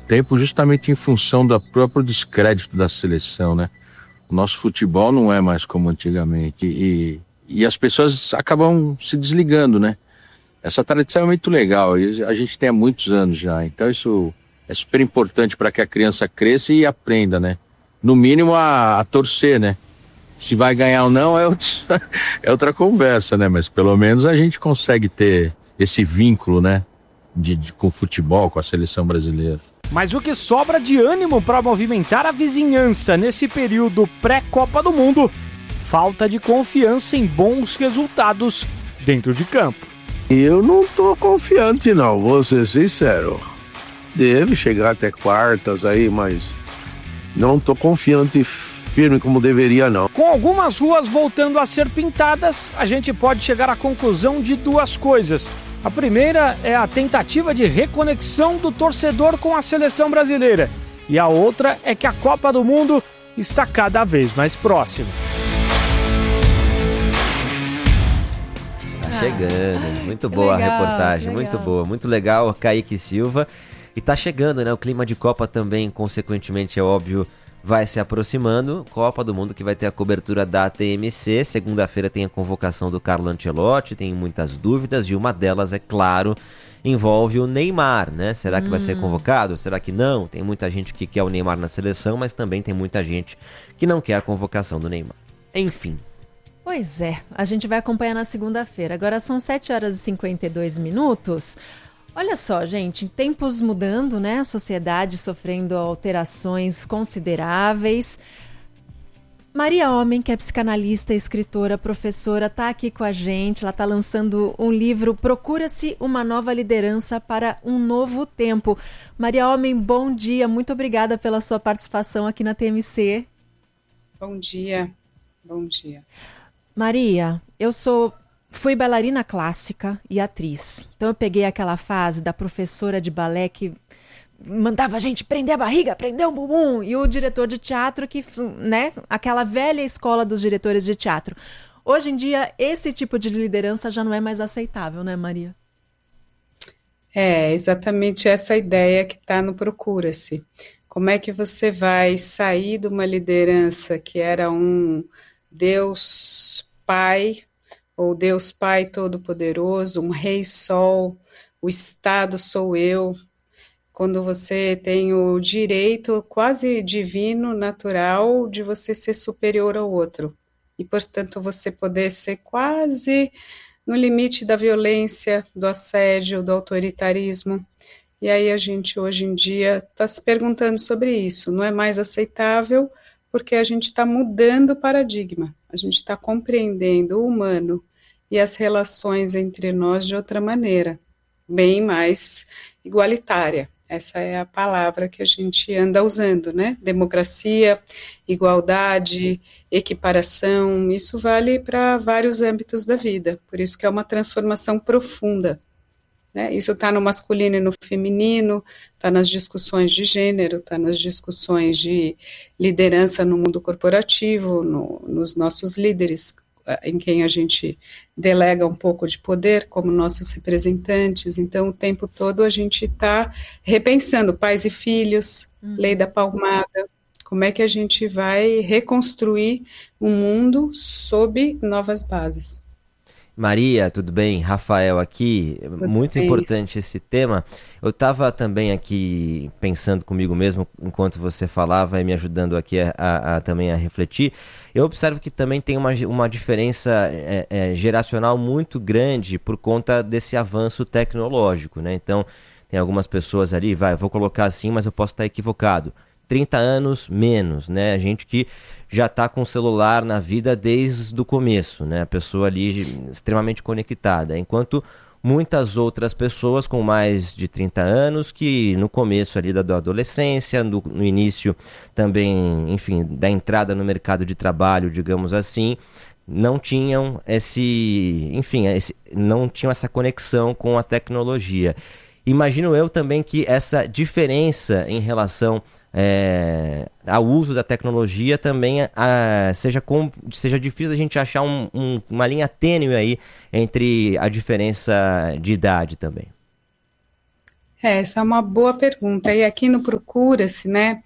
tempo justamente em função do próprio descrédito da seleção, né? O nosso futebol não é mais como antigamente e as pessoas acabam se desligando, né? Essa tradição é muito legal e a gente tem há muitos anos já, então isso é super importante para que a criança cresça e aprenda, né? No mínimo a torcer, né? Se vai ganhar ou não é outra conversa, né? Mas pelo menos a gente consegue ter esse vínculo, né? Com o futebol, com a seleção brasileira. Mas o que sobra de ânimo para movimentar a vizinhança nesse período pré-Copa do Mundo? Falta de confiança em bons resultados dentro de campo. Eu não tô confiante não, vou ser sincero. Deve chegar até quartas aí, mas não tô confiante firme como deveria não. Com algumas ruas voltando a ser pintadas, a gente pode chegar à conclusão de duas coisas. A primeira é a tentativa de reconexão do torcedor com a seleção brasileira. E a outra é que a Copa do Mundo está cada vez mais próxima. Tá chegando, muito boa legal, a reportagem, muito boa, muito legal, Kaique Silva. E tá chegando, né? O clima de Copa também, consequentemente, é óbvio, vai se aproximando. Copa do Mundo que vai ter a cobertura da TMC. Segunda-feira tem a convocação do Carlo Ancelotti, tem muitas dúvidas e uma delas, é claro, envolve o Neymar, né? Será que vai ser convocado? Será que não? Tem muita gente que quer o Neymar na seleção, mas também tem muita gente que não quer a convocação do Neymar. Enfim. Pois é, a gente vai acompanhar na segunda-feira. Agora são 7h52. Olha só, gente, tempos mudando, né? A sociedade sofrendo alterações consideráveis. Maria Homem, que é psicanalista, escritora, professora, está aqui com a gente. Ela está lançando um livro, Procura-se uma Nova Liderança para um Novo Tempo. Maria Homem, bom dia. Muito obrigada pela sua participação aqui na TMC. Bom dia. Bom dia. Maria, fui bailarina clássica e atriz. Então eu peguei aquela fase da professora de balé que mandava a gente prender a barriga, prender o bumbum, e o diretor de teatro que, né, aquela velha escola dos diretores de teatro. Hoje em dia, esse tipo de liderança já não é mais aceitável, né, Maria? É exatamente essa ideia que está no Procura-se. Como é que você vai sair de uma liderança que era um Deus Pai, ou Deus Pai Todo-Poderoso, um Rei Sol, o Estado sou eu, quando você tem o direito quase divino, natural, de você ser superior ao outro, e portanto você poder ser quase no limite da violência, do assédio, do autoritarismo. E aí a gente hoje em dia está se perguntando sobre isso, não é mais aceitável, porque a gente está mudando o paradigma, a gente está compreendendo o humano e as relações entre nós de outra maneira, bem mais igualitária. Essa é a palavra que a gente anda usando, né? Democracia, igualdade, equiparação, isso vale para vários âmbitos da vida, por isso que é uma transformação profunda. Isso está no masculino e no feminino, está nas discussões de gênero, está nas discussões de liderança no mundo corporativo, nos nossos líderes, em quem a gente delega um pouco de poder como nossos representantes. Então, o tempo todo a gente está repensando pais e filhos, lei da palmada, como é que a gente vai reconstruir um mundo sob novas bases. Maria, tudo bem? Rafael aqui, muito importante esse tema. Eu estava também aqui pensando comigo mesmo enquanto você falava e me ajudando aqui também a refletir. Eu observo que também tem uma diferença geracional muito grande por conta desse avanço tecnológico, né? Então, tem algumas pessoas ali, vou colocar assim, mas eu posso estar equivocado. 30 anos menos, né? A gente que já está com o celular na vida desde o começo, né? A pessoa ali extremamente conectada, enquanto muitas outras pessoas com mais de 30 anos que no começo ali da adolescência, no início também, enfim, da entrada no mercado de trabalho, digamos assim, não tinham não tinham essa conexão com a tecnologia. Imagino eu também que essa diferença em relação ao uso da tecnologia também seja difícil a gente achar uma linha tênue aí entre a diferença de idade também. Essa é uma boa pergunta. E aqui no Procura-se, né,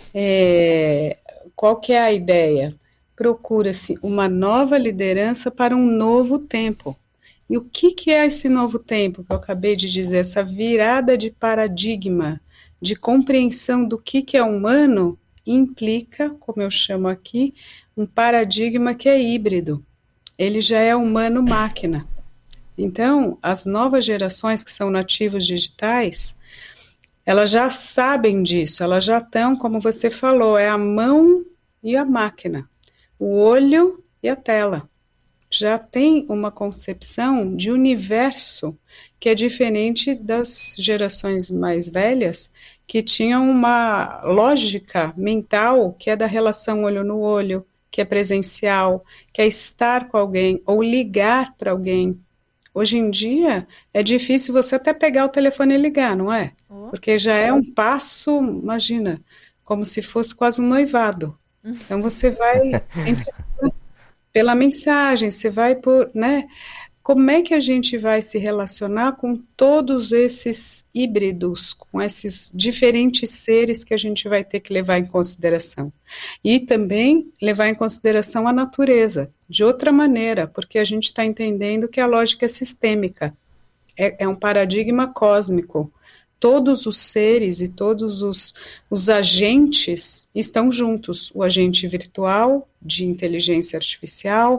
qual que é a ideia? Procura-se uma nova liderança para um novo tempo. E o que é esse novo tempo que eu acabei de dizer? Essa virada de paradigma, de compreensão do que é humano, implica, como eu chamo aqui, um paradigma que é híbrido. Ele já é humano-máquina. Então, as novas gerações que são nativos digitais, elas já sabem disso, elas já estão, como você falou, é a mão e a máquina, o olho e a tela. Já tem uma concepção de universo que é diferente das gerações mais velhas, que tinham uma lógica mental que é da relação olho no olho, que é presencial, que é estar com alguém ou ligar para alguém. Hoje em dia é difícil você até pegar o telefone e ligar, não é? Porque já é um passo, imagina, como se fosse quase um noivado. Então você vai sempre pela mensagem, você vai por, né? Como é que a gente vai se relacionar com todos esses híbridos, com esses diferentes seres que a gente vai ter que levar em consideração? E também levar em consideração a natureza, de outra maneira, porque a gente está entendendo que a lógica é sistêmica, é um paradigma cósmico. Todos os seres e todos os agentes estão juntos, o agente virtual de inteligência artificial,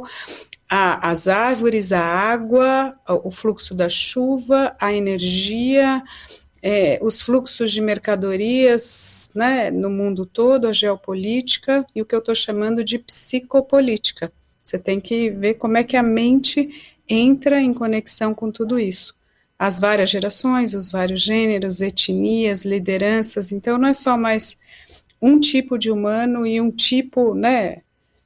as árvores, a água, o fluxo da chuva, a energia, os fluxos de mercadorias, né, no mundo todo, a geopolítica e o que eu estou chamando de psicopolítica. Você tem que ver como é que a mente entra em conexão com tudo isso. As várias gerações, os vários gêneros, etnias, lideranças. Então, não é só mais um tipo de humano e um tipo, né,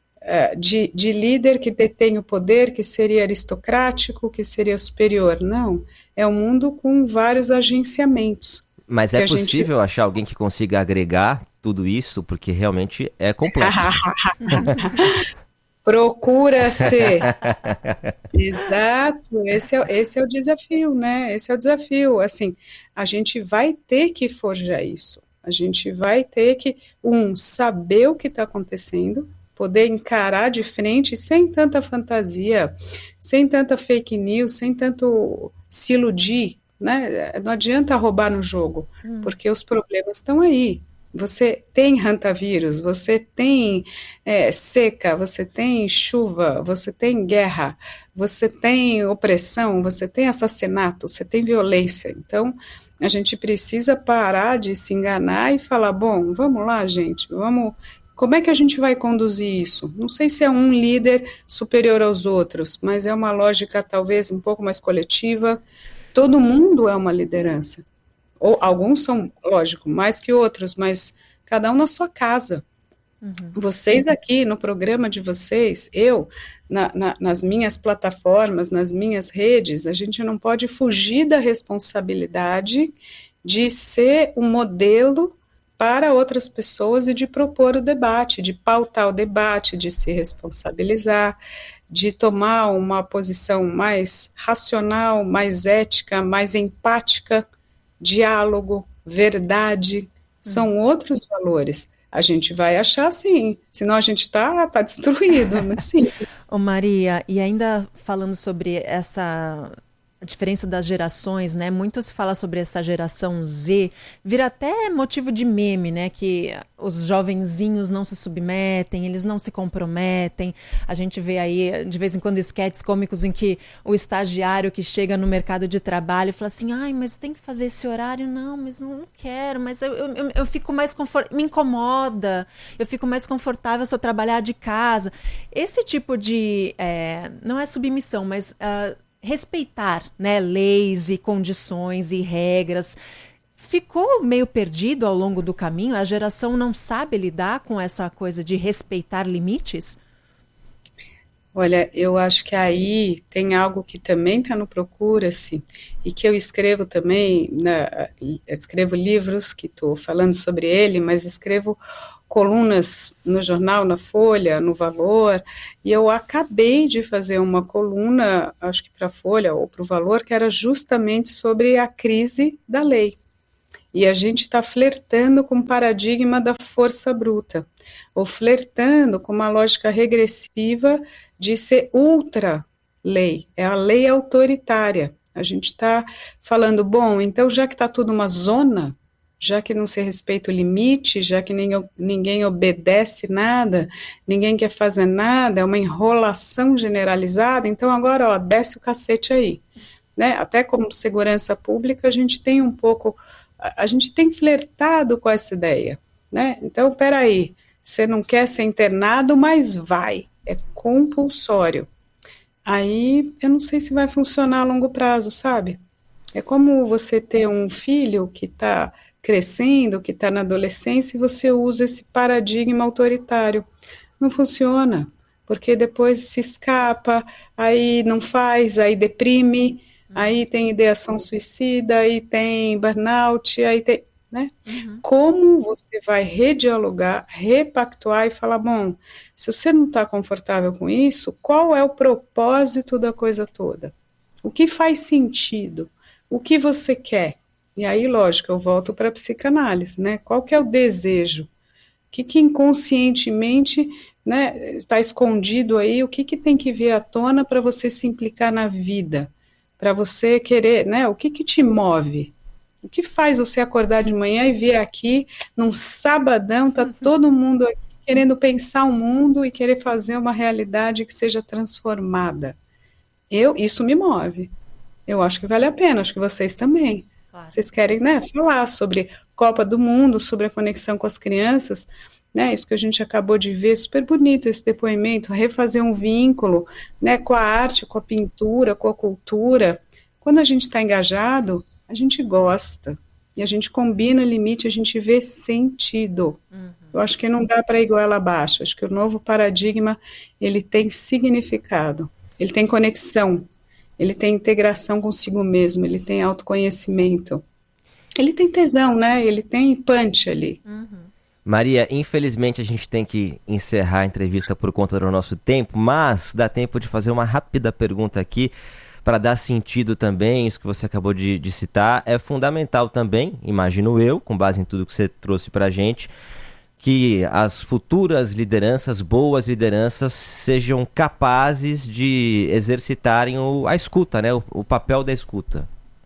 de líder que detém o poder, que seria aristocrático, que seria superior. Não, é um mundo com vários agenciamentos. Mas é possível achar alguém que consiga agregar tudo isso? Porque realmente é complexo. Procura-se. Exato, esse é o desafio, né? Esse é o desafio. Assim, a gente vai ter que forjar isso. A gente vai ter que, saber o que está acontecendo, poder encarar de frente sem tanta fantasia, sem tanta fake news, sem tanto se iludir, né? Não adianta roubar no jogo, porque os problemas estão aí. Você tem hantavírus, você tem seca, você tem chuva, você tem guerra, você tem opressão, você tem assassinato, você tem violência. Então, a gente precisa parar de se enganar e falar, bom, vamos lá, gente, como é que a gente vai conduzir isso? Não sei se é um líder superior aos outros, mas é uma lógica talvez um pouco mais coletiva. Todo mundo é uma liderança. Ou alguns são, lógico, mais que outros, mas cada um na sua casa. Vocês aqui no programa de vocês, eu, nas minhas plataformas, nas minhas redes, a gente não pode fugir da responsabilidade de ser um modelo para outras pessoas e de propor o debate, de pautar o debate, de se responsabilizar, de tomar uma posição mais racional, mais ética, mais empática, diálogo, verdade, são outros valores. A gente vai achar sim, senão a gente tá destruído, muito simples. Ô Maria, e ainda falando sobre essa diferença das gerações, né? Muito se fala sobre essa geração Z, vira até motivo de meme, né? Que os jovenzinhos não se submetem, eles não se comprometem. A gente vê aí, de vez em quando, esquetes cômicos em que o estagiário que chega no mercado de trabalho fala assim, ai, mas tem que fazer esse horário? Não, mas não quero, mas eu fico mais confortável, me incomoda, eu fico mais confortável se eu trabalhar de casa. Esse tipo de, não é submissão, mas respeitar, né, leis e condições e regras, ficou meio perdido ao longo do caminho? A geração não sabe lidar com essa coisa de respeitar limites? Olha, eu acho que aí tem algo que também está no Procura-se e que eu escrevo também, escrevo livros que estou falando sobre ele, mas escrevo colunas no jornal, na Folha, no Valor, e eu acabei de fazer uma coluna, acho que para a Folha ou para o Valor, que era justamente sobre a crise da lei. E a gente está flertando com o paradigma da força bruta, ou flertando com uma lógica regressiva de ser ultra-lei, é a lei autoritária. A gente está falando, bom, então já que está tudo uma zona, já que não se respeita o limite, já que ninguém obedece nada, ninguém quer fazer nada, é uma enrolação generalizada, então agora, ó, desce o cacete aí. Né? Até como segurança pública, a gente tem um pouco, a gente tem flertado com essa ideia. Né? Então, peraí, você não quer ser internado, mas vai, é compulsório. Aí, eu não sei se vai funcionar a longo prazo, sabe? É como você ter um filho que está crescendo, que está na adolescência, e você usa esse paradigma autoritário. Não funciona, porque depois se escapa, aí não faz, aí deprime, aí tem ideação suicida, aí tem burnout, aí tem... Né? Como você vai redialogar, repactuar e falar, bom, se você não está confortável com isso, qual é o propósito da coisa toda? O que faz sentido? O que você quer? E aí, lógico, eu volto para a psicanálise, né? Qual que é o desejo? O que inconscientemente, né, está escondido aí? O que tem que vir à tona para você se implicar na vida? Para você querer, né? O que te move? O que faz você acordar de manhã e vir aqui num sabadão, tá todo mundo aqui querendo pensar o mundo e querer fazer uma realidade que seja transformada? Isso me move. Eu acho que vale a pena, acho que vocês também. Claro. Vocês querem, né, falar sobre Copa do Mundo, sobre a conexão com as crianças, né, isso que a gente acabou de ver, super bonito esse depoimento, refazer um vínculo, né, com a arte, com a pintura, com a cultura. Quando a gente está engajado, a gente gosta, e a gente combina limite, a gente vê sentido. Eu acho que não dá para ir goela abaixo, acho que o novo paradigma, ele tem significado, ele tem conexão, ele tem integração consigo mesmo, ele tem autoconhecimento, ele tem tesão, né, ele tem punch ali. Maria, infelizmente a gente tem que encerrar a entrevista por conta do nosso tempo, mas dá tempo de fazer uma rápida pergunta aqui, para dar sentido também, isso que você acabou de citar, é fundamental também, imagino eu, com base em tudo que você trouxe para a gente, que as futuras lideranças, boas lideranças, sejam capazes de exercitarem a escuta, né? O papel da escuta.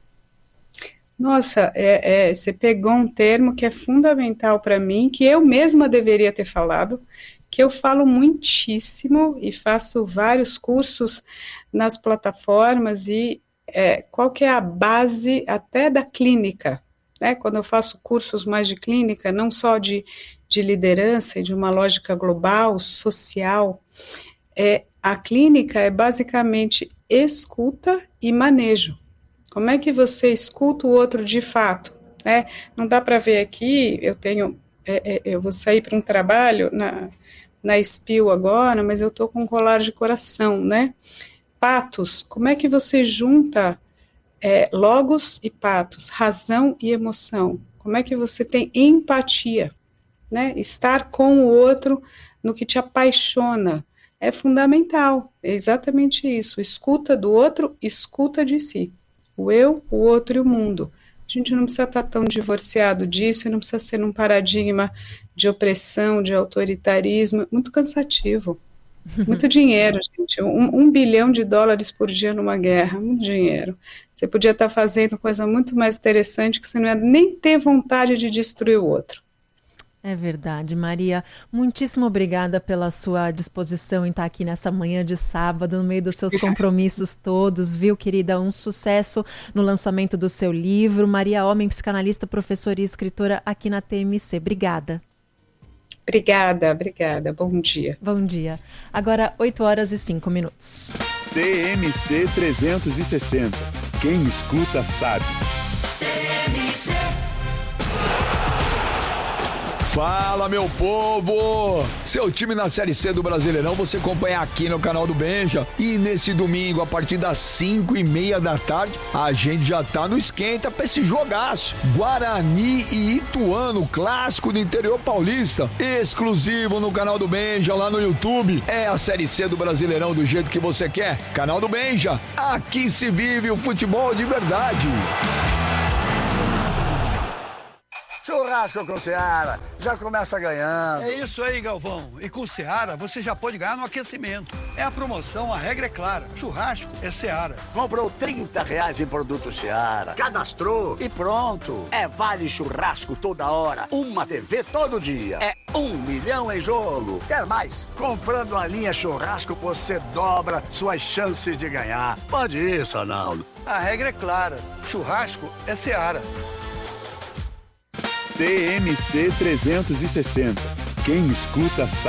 Nossa, você pegou um termo que é fundamental para mim, que eu mesma deveria ter falado, que eu falo muitíssimo e faço vários cursos nas plataformas e qual que é a base até da clínica, né? Quando eu faço cursos mais de clínica, não só de liderança e de uma lógica global, social, a clínica é basicamente escuta e manejo. Como é que você escuta o outro de fato? Né? Não dá para ver aqui, eu vou sair para um trabalho na SPIL agora, mas eu estou com um colar de coração, né? Patos, como é que você junta logos e patos, razão e emoção? Como é que você tem empatia, né? Estar com o outro no que te apaixona é fundamental, é exatamente isso, escuta do outro, escuta de si, o eu, o outro e o mundo. A gente não precisa estar tão divorciado disso, não precisa ser num paradigma de opressão, de autoritarismo, muito cansativo. Muito dinheiro, gente. $1 bilhão por dia numa guerra, muito dinheiro. Você podia estar fazendo coisa muito mais interessante que você não ia nem ter vontade de destruir o outro. É verdade, Maria. Muitíssimo obrigada pela sua disposição em estar aqui nessa manhã de sábado, no meio dos seus compromissos todos, viu, querida? Um sucesso no lançamento do seu livro. Maria Homem, psicanalista, professora e escritora aqui na TMC. Obrigada. Obrigada. Bom dia. Bom dia. Agora, 8h05. TMC 360. Quem escuta sabe. Fala, meu povo! Seu time na Série C do Brasileirão você acompanha aqui no canal do Benja. E nesse domingo, a partir das 5h30 da tarde, a gente já tá no esquenta pra esse jogaço. Guarani e Ituano, clássico do interior paulista. Exclusivo no canal do Benja, lá no YouTube. É a Série C do Brasileirão do jeito que você quer. Canal do Benja, aqui se vive o futebol de verdade. Churrasco com Seara, já começa ganhando. É isso aí, Galvão. E com Seara, você já pode ganhar no aquecimento. É a promoção, a regra é clara. Churrasco é Seara. Comprou R$30 em produto Seara, cadastrou e pronto. É vale churrasco toda hora, uma TV todo dia. É 1 milhão em jogo. Quer mais? Comprando a linha churrasco, você dobra suas chances de ganhar. Pode ir, Sanaldo. A regra é clara. Churrasco é Seara. TMC 360. Quem escuta sabe.